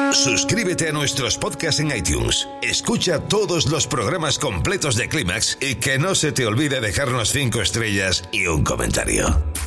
Suscríbete a nuestros podcasts en iTunes. Escucha todos los programas completos de Clímax y que no se te olvide dejarnos 5 estrellas y un comentario.